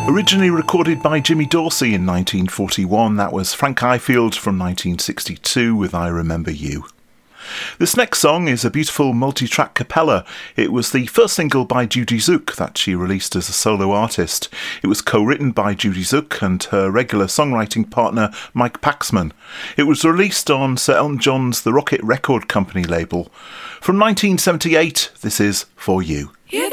Originally recorded by Jimmy Dorsey in 1941, that was Frank Highfield from 1962 with I Remember You. This next song is a beautiful multi-track cappella. It was the first single by Judy Zook that she released as a solo artist. It was co-written by Judy Zook and her regular songwriting partner Mike Paxman. It was released on Sir Elton John's The Rocket Record Company label. From 1978, this is For You. You